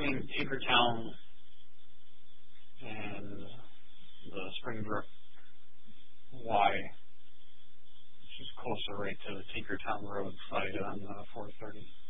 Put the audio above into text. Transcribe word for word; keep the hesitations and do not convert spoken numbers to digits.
between Tinkertown and the Springbrook Y, which is closer right to the Tinkertown Road side on uh, four thirty.